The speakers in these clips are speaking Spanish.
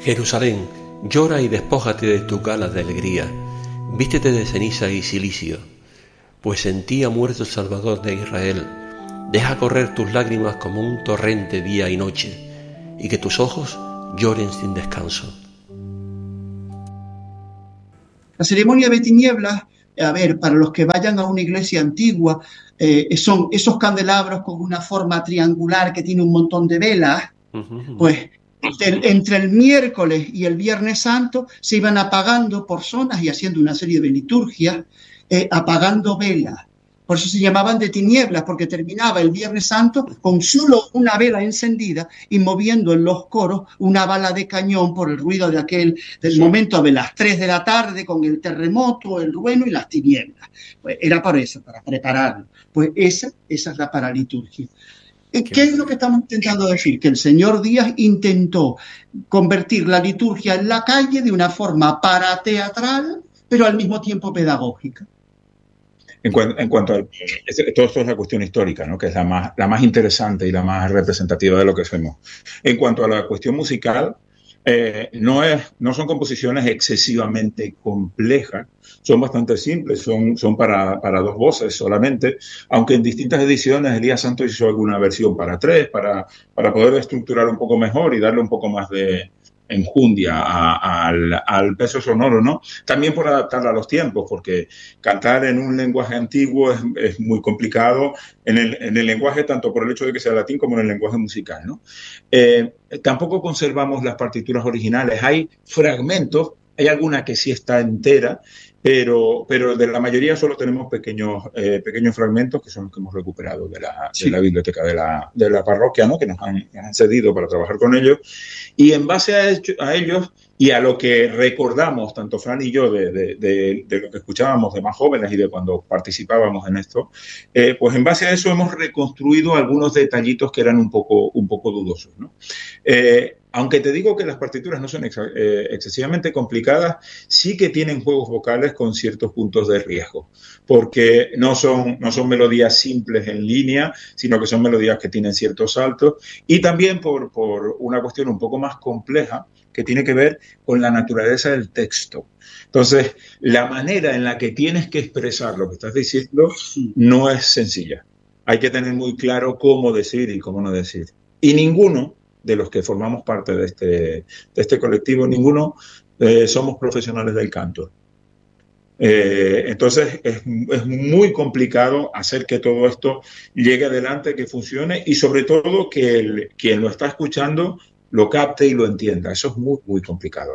Jerusalén, llora y despójate de tus galas de alegría, vístete de ceniza y cilicio, pues en ti ha muerto el Salvador de Israel. Deja correr tus lágrimas como un torrente día y noche, y que tus ojos lloren sin descanso. La ceremonia de tinieblas, a ver, para los que vayan a una iglesia antigua, son esos candelabros con una forma triangular que tiene un montón de velas. Pues entre el miércoles y el Viernes Santo se iban apagando por zonas y haciendo una serie de liturgias, apagando velas. Por eso se llamaban de tinieblas, porque terminaba el Viernes Santo con solo una vela encendida y moviendo en los coros una bala de cañón por el ruido del momento de las 3 de la tarde, con el terremoto, el trueno y las tinieblas. Pues era por eso, para prepararlo. Pues esa es la paraliturgia. ¿Qué es lo que estamos intentando decir? Que el señor Díaz intentó convertir la liturgia en la calle de una forma parateatral, pero al mismo tiempo pedagógica. En cuanto a todo esto es la cuestión histórica, ¿no? Que es la más interesante y la más representativa de lo que hacemos. En cuanto a la cuestión musical, no son composiciones excesivamente complejas, son bastante simples, son para 2 voces solamente, aunque en distintas ediciones Elías Santos hizo alguna versión para 3, para poder estructurar un poco mejor y darle un poco más de enjundia al peso sonoro, ¿no? También por adaptarla a los tiempos, porque cantar en un lenguaje antiguo es muy complicado en el lenguaje, tanto por el hecho de que sea latín como en el lenguaje musical, ¿no? Tampoco conservamos las partituras originales, hay fragmentos, hay alguna que sí está entera, pero de la mayoría solo tenemos pequeños fragmentos que son los que hemos recuperado de la biblioteca de la parroquia, ¿no? Que nos han cedido para trabajar con ellos. Y en base a ellos y a lo que recordamos, tanto Fran y yo, de lo que escuchábamos de más jóvenes y de cuando participábamos en esto, pues en base a eso hemos reconstruido algunos detallitos que eran un poco dudosos, ¿no? Aunque te digo que las partituras no son excesivamente complicadas, sí que tienen juegos vocales con ciertos puntos de riesgo, porque no son melodías simples en línea, sino que son melodías que tienen ciertos saltos, y también por una cuestión un poco más compleja que tiene que ver con la naturaleza del texto. Entonces, la manera en la que tienes que expresar lo que estás diciendo no es sencilla. Hay que tener muy claro cómo decir y cómo no decir. Y ninguno de los que formamos parte de este colectivo, ninguno somos profesionales del canto. Entonces es muy complicado hacer que todo esto llegue adelante, que funcione y sobre todo que quien lo está escuchando lo capte y lo entienda. Eso es muy, muy complicado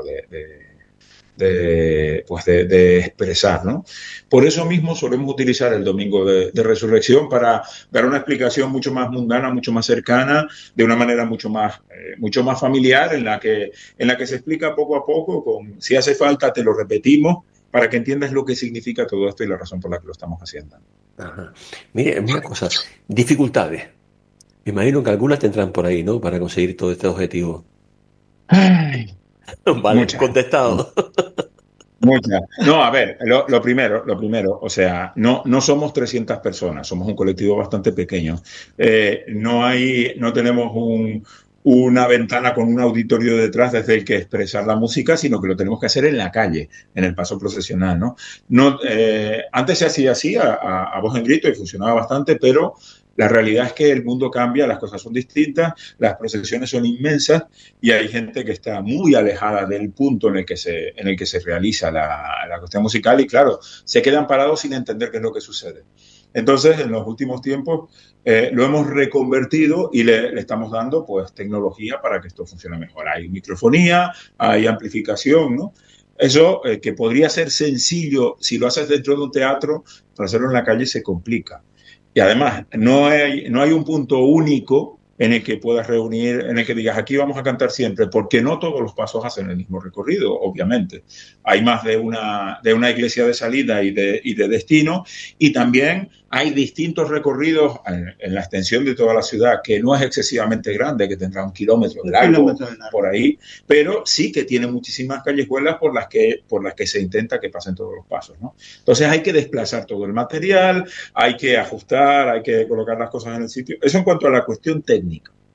de expresar, ¿no? Por eso mismo solemos utilizar el Domingo de Resurrección para dar una explicación mucho más mundana, mucho más cercana, de una manera mucho más familiar, en la que se explica poco a poco, si hace falta te lo repetimos, para que entiendas lo que significa todo esto y la razón por la que lo estamos haciendo. Ajá. Mire, una cosa, dificultades. Me imagino que algunas tendrán por ahí, ¿no? Para conseguir todo este objetivo. Ay, vale, muchas. contestado. Muchas. No, a ver, lo primero, o sea, no somos 300 personas, somos un colectivo bastante pequeño. No tenemos una ventana con un auditorio detrás desde el que expresar la música, sino que lo tenemos que hacer en la calle, en el paso procesional, ¿no? Antes se hacía así, a voz en grito, y funcionaba bastante, pero la realidad es que el mundo cambia, las cosas son distintas, las procesiones son inmensas y hay gente que está muy alejada del punto en el que se realiza la cuestión musical y, claro, se quedan parados sin entender qué es lo que sucede. Entonces, en los últimos tiempos lo hemos reconvertido y le estamos dando pues tecnología para que esto funcione mejor. Hay microfonía, hay amplificación, ¿no? Eso que podría ser sencillo si lo haces dentro de un teatro, para hacerlo en la calle se complica. Y además, no hay un punto único en el que puedas reunir, en el que digas, aquí vamos a cantar siempre, porque no todos los pasos hacen el mismo recorrido, obviamente. Hay más de una iglesia de salida y de destino, y también hay distintos recorridos en la extensión de toda la ciudad, que no es excesivamente grande, que tendrá 1 kilómetro de largo, por ahí, pero sí que tiene muchísimas callejuelas por las que se intenta que pasen todos los pasos, ¿no? Entonces hay que desplazar todo el material, hay que ajustar, hay que colocar las cosas en el sitio. Eso en cuanto a la cuestión técnica.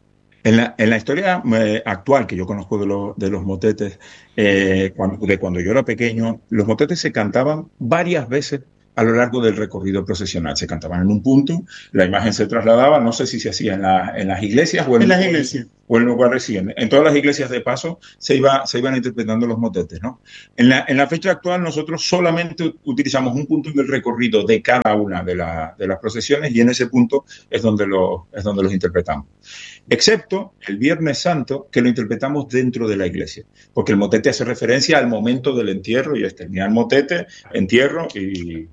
En la historia actual que yo conozco de los motetes, de cuando yo era pequeño, los motetes se cantaban varias veces a lo largo del recorrido procesional. Se cantaban en un punto, la imagen se trasladaba, no sé si se hacía en las iglesias o en las iglesias. O en lugares, sí, en todas las iglesias de paso se iban interpretando los motetes, ¿no? En la fecha actual nosotros solamente utilizamos un punto del recorrido de cada una de las procesiones y en ese punto es donde los interpretamos. Excepto el Viernes Santo, que lo interpretamos dentro de la iglesia, porque el motete hace referencia al momento del entierro y termina el motete, entierro y...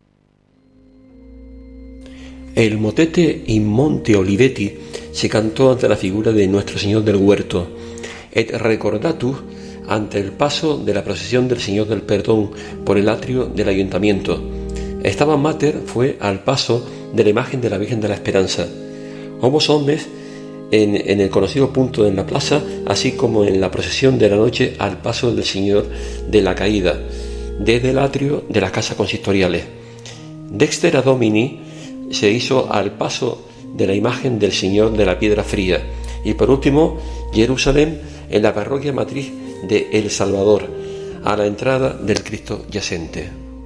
El motete in Monte Olivetti se cantó ante la figura de Nuestro Señor del Huerto, et recordatus ante el paso de la procesión del Señor del Perdón por el atrio del ayuntamiento. Stabat Mater fue al paso de la imagen de la Virgen de la Esperanza. Homos Omnes en el conocido punto en la plaza, así como en la procesión de la noche al paso del Señor de la Caída, desde el atrio de las casas consistoriales. Dextera Domini se hizo al paso de la imagen del Señor de la Piedra Fría. Y por último, Jerusalén en la parroquia matriz de El Salvador, a la entrada del Cristo yacente.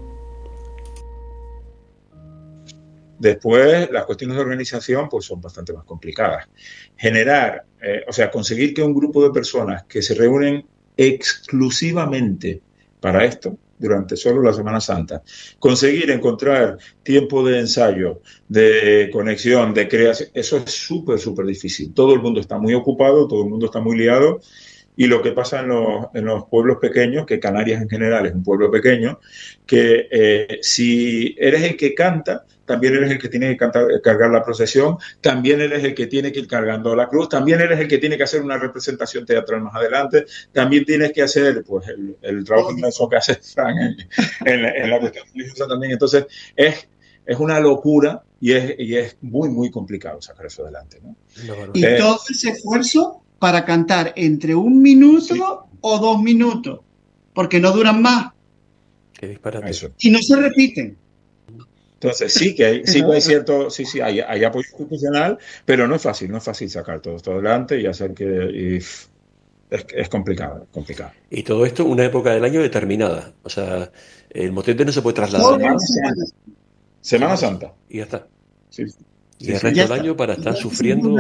Después, las cuestiones de organización pues son bastante más complicadas. Conseguir que un grupo de personas que se reúnen exclusivamente para esto, durante solo la Semana Santa, conseguir encontrar tiempo de ensayo, de conexión, de creación, eso es súper, súper difícil. Todo el mundo está muy ocupado, todo el mundo está muy liado, y lo que pasa en los pueblos pequeños, que Canarias en general es un pueblo pequeño, que si eres el que canta, también eres el que tiene que cargar la procesión, también eres el que tiene que ir cargando la cruz, también eres el que tiene que hacer una representación teatral más adelante, también tienes que hacer pues el trabajo inmenso que hace Fran en la cuestión religiosa también. Entonces es una locura y es muy, muy complicado sacar eso adelante, ¿no? Y todo ese esfuerzo para cantar entre 1 minuto o 2 minutos, porque no duran más. Qué disparate. Eso. Y no se repiten. Entonces sí que hay cierto, hay apoyo institucional, pero no es fácil sacar todo esto adelante y hacer que es complicado. Y todo esto en una época del año determinada. O sea, el motete no se puede trasladar. Semana Santa. Y ya está. Sí. Y el resto del año para estar sufriendo.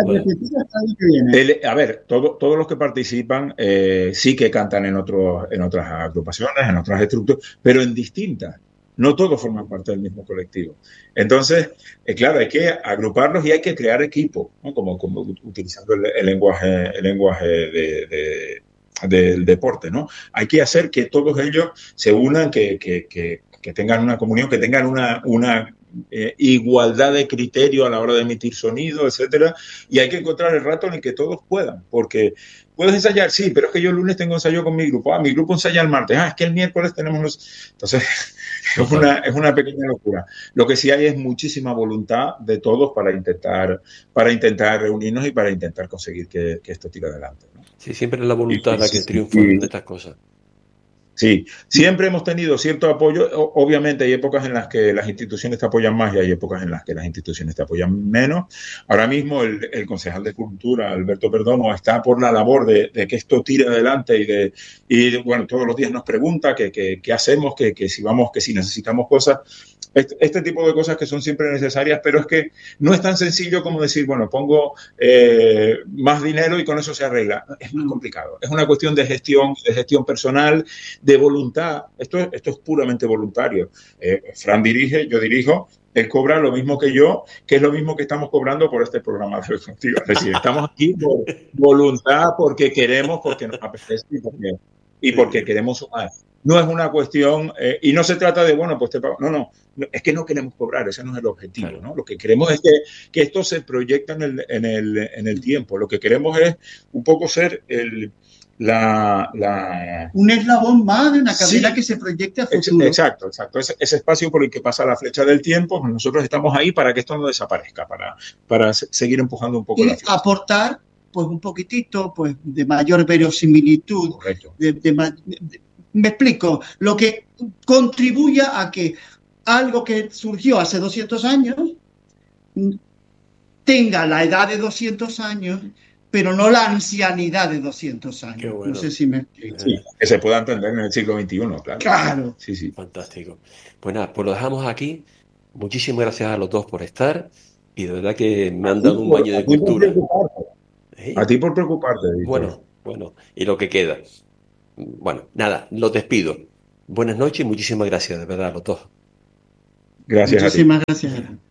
Todos los que participan sí que cantan en otras agrupaciones, en otras estructuras, pero en distintas. No todos forman parte del mismo colectivo. Entonces, claro, hay que agruparlos y hay que crear equipos, ¿no? como utilizando el lenguaje del deporte, ¿no? Hay que hacer que todos ellos se unan, que tengan una comunión, que tengan una igualdad de criterio a la hora de emitir sonido, etcétera, y hay que encontrar el rato en el que todos puedan, porque puedes ensayar, sí, pero es que yo el lunes tengo ensayo con mi grupo, mi grupo ensaya el martes, es que el miércoles tenemos los... Entonces, es una pequeña locura. Lo que sí hay es muchísima voluntad de todos para intentar reunirnos y para intentar conseguir que esto tire adelante, ¿no? Sí, siempre es la voluntad la que triunfa en estas cosas. Sí, siempre hemos tenido cierto apoyo. Obviamente hay épocas en las que las instituciones te apoyan más y hay épocas en las que las instituciones te apoyan menos. Ahora mismo el concejal de Cultura, Alberto Perdomo, está por la labor de que esto tire adelante y bueno, todos los días nos pregunta qué hacemos, que si necesitamos cosas. Este tipo de cosas que son siempre necesarias, pero es que no es tan sencillo como decir, bueno, pongo más dinero y con eso se arregla. Es más complicado. Es una cuestión de gestión personal, de voluntad. Esto es puramente voluntario. Fran dirige, yo dirijo. Él cobra lo mismo que yo, que es lo mismo que estamos cobrando por este programa de contigo. Es decir, estamos aquí por voluntad, porque queremos, porque nos apetece y porque queremos sumar. No es una cuestión, y no se trata de, bueno, pues te pago. No, es que no queremos cobrar, ese no es el objetivo, ¿no? Lo que queremos es que esto se proyecta en el tiempo. Lo que queremos es un poco ser un eslabón más de una cadena que se proyecte a futuro. Exacto. Ese espacio por el que pasa la flecha del tiempo, pues nosotros estamos ahí para que esto no desaparezca, para seguir empujando un poco y la flecha. Aportar, pues, un poquitito, pues, de mayor verosimilitud. Correcto. Me explico, lo que contribuya a que algo que surgió hace 200 años tenga la edad de 200 años, pero no la ancianidad de 200 años. Bueno. No sé si me explico. Sí, que se pueda entender en el siglo XXI, claro. Claro. Sí, sí. Fantástico. Pues nada, pues lo dejamos aquí. Muchísimas gracias a los dos por estar y de verdad que me han dado un baño de cultura. A ti por preocuparte, Víctor. Bueno, y lo que queda. Bueno, nada, los despido. Buenas noches y muchísimas gracias, de verdad, a los dos. Gracias a ti. Muchísimas gracias.